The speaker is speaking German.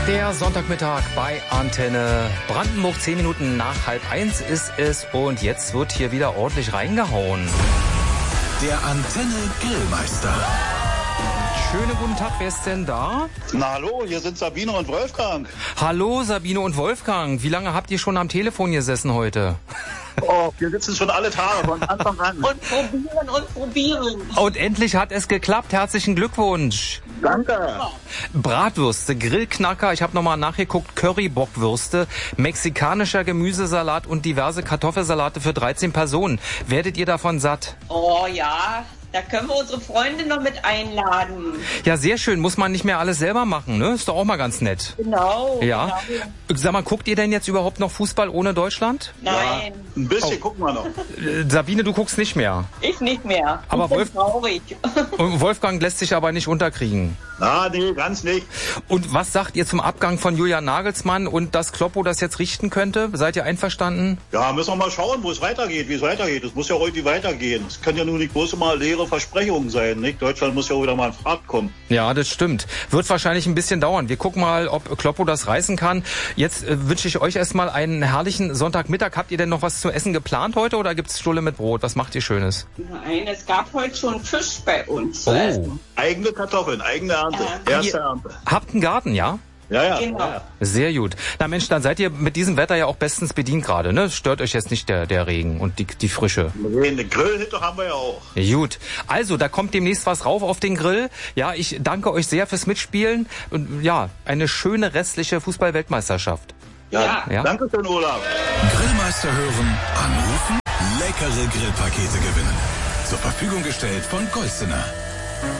Der Sonntagmittag bei Antenne Brandenburg, 10 Minuten nach 12:30 ist es und jetzt wird hier wieder ordentlich reingehauen. Der Antenne Grillmeister. Schönen guten Tag, wer ist denn da? Na hallo, hier sind Sabine und Wolfgang. Hallo Sabine und Wolfgang, wie lange habt ihr schon am Telefon gesessen heute? Oh, wir sitzen schon alle Tage von Anfang an. Und probieren. Und endlich hat es geklappt, herzlichen Glückwunsch. Danke. Bratwürste, Grillknacker, ich habe nochmal nachgeguckt, Currybockwürste, mexikanischer Gemüsesalat und diverse Kartoffelsalate für 13 Personen. Werdet ihr davon satt? Oh ja, da können wir unsere Freunde noch mit einladen. Ja, sehr schön, muss man nicht mehr alles selber machen, ne? Ist doch auch mal ganz nett. Genau. Ja. Genau. Sag mal, guckt ihr denn jetzt überhaupt noch Fußball ohne Deutschland? Nein, Ein bisschen gucken wir noch. Sabine, du guckst nicht mehr. ich nicht mehr. Aber ich bin Wolf- traurig. Und Wolfgang lässt sich aber nicht unterkriegen. Na, nee, ganz nicht. Und was sagt ihr zum Abgang von Julian Nagelsmann und dass Kloppo das jetzt richten könnte? Seid ihr einverstanden? Ja, müssen wir mal schauen, wo es weitergeht, wie es weitergeht. Es muss ja irgendwie weitergehen. Es können ja nur nicht bloß immer leere Versprechungen sein, nicht? Deutschland muss ja wieder mal in Fahrt kommen. Ja, das stimmt. Wird wahrscheinlich ein bisschen dauern. Wir gucken mal, ob Kloppo das reißen kann. Jetzt wünsche ich euch erstmal einen herrlichen Sonntagmittag. Habt ihr denn noch was zu essen geplant heute oder gibt's Stulle mit Brot? Was macht ihr Schönes? Nein, es gab heute schon Fisch bei uns zu essen. Eigene Kartoffeln, eigene Ernte. Erste Ernte. Habt einen Garten, ja? Ja. Genau. Ja. Sehr gut. Na Mensch, dann seid ihr mit diesem Wetter ja auch bestens bedient gerade, ne? Stört euch jetzt nicht der Regen und die Frische. Eine Grillhütte haben wir ja auch. Gut. Also, da kommt demnächst was rauf auf den Grill. Ja, ich danke euch sehr fürs Mitspielen und ja, eine schöne restliche Fußball-Weltmeisterschaft. Ja. Ja. Danke schön, Olaf. Grillmeister hören, anrufen, leckere Grillpakete gewinnen. Zur Verfügung gestellt von Golstener.